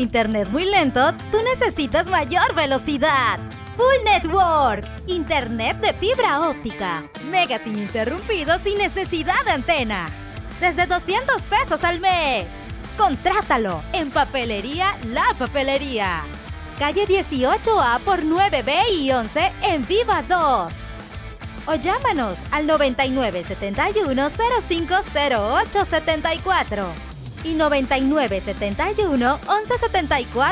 internet muy lento, tú necesitas mayor velocidad. Full Network, internet de fibra óptica, megas ininterrumpidos sin necesidad de antena. Desde 200 pesos al mes. Contrátalo en Papelería La Papelería. Calle 18A por 9B y 11 en Viva 2. O llámanos al 9971-050874 y 9971-1174